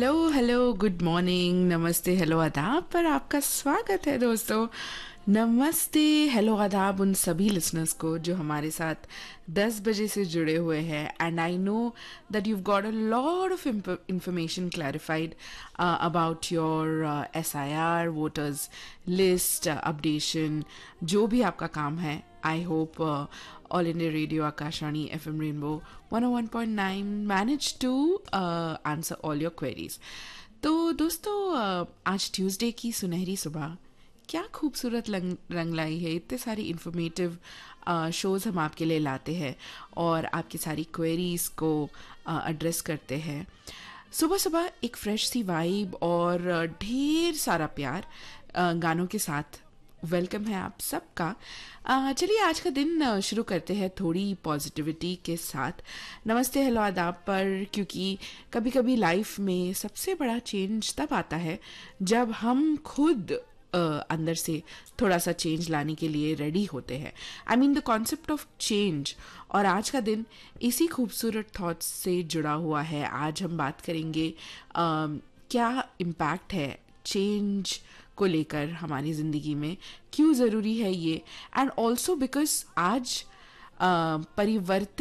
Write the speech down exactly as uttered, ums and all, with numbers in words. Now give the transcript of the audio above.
Hello hello good morning नमस्ते hello आदाब पर आपका स्वागत है दोस्तों। नमस्ते हेलो आदाब उन सभी लिसनर्स को जो हमारे साथ दस बजे से जुड़े हुए हैं and I know that you got a lot of information clarified about your S I R voters list updation जो भी आपका काम है। I hope all India radio Akashvani F M rainbow one O one point nine manage to answer all your queries. तो दोस्तों uh, आज Tuesday की सुनहरी सुबह क्या खूबसूरत रंग रंग लाई है। इतने सारी इंफॉर्मेटिव शोज़ हम आपके लिए लाते हैं और आपकी सारी क्वेरीज को एड्रेस करते हैं। सुबह सुबह एक फ्रेश सी वाइब और uh, ढेर सारा प्यार uh, गानों के साथ वेलकम है आप सबका। अ, चलिए आज का दिन अ, शुरू करते हैं थोड़ी पॉजिटिविटी के साथ। नमस्ते हेलो आदाब पर, क्योंकि कभी कभी लाइफ में सबसे बड़ा चेंज तब आता है जब हम खुद अ, अंदर से थोड़ा सा चेंज लाने के लिए रेडी होते हैं। I mean the concept of change. और आज का दिन इसी खूबसूरत थॉट्स से जुड़ा हुआ है। आज हम बात करेंगे अ, क्या इम्पैक्ट है चेंज को लेकर हमारी ज़िंदगी में, क्यों ज़रूरी है ये, एंड ऑल्सो बिकॉज आज परिवर्तन